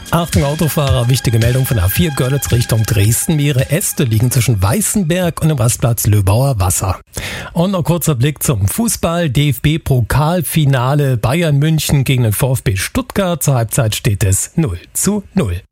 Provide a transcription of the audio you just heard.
Achtung Autofahrer, wichtige Meldung von A4 Görlitz Richtung Dresden. Mehrere Äste liegen zwischen Weißenberg und dem Rastplatz Löbauer Wasser. Und noch kurzer Blick zum Fußball. DFB-Pokalfinale Bayern München gegen den VfB Stuttgart. Zur Halbzeit steht es 0:0.